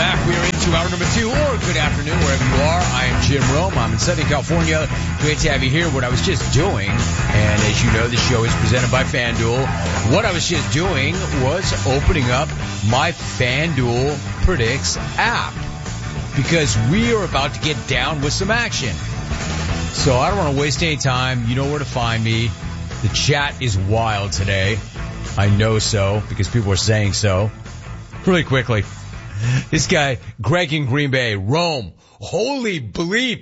back. We are into hour number 2, or good afternoon, wherever you are. I am Jim Rome. I'm in Southern California. Great to have you here. What I was just doing, and as you know, the show is presented by FanDuel. What I was just doing was opening up my FanDuel Predicts app, because we are about to get down with some action. So I don't want to waste any time. You know where to find me. The chat is wild today. I know so, because people are saying so. Really quickly, this guy, Greg in Green Bay, Rome, holy bleep.